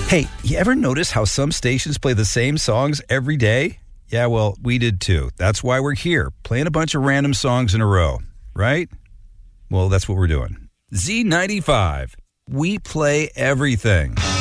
Hey, you ever notice how some stations play the same songs every day? Yeah, well, we did too. That's why we're here, playing a bunch of random songs in a row, right? Well, that's what we're doing. Z95. We play everything.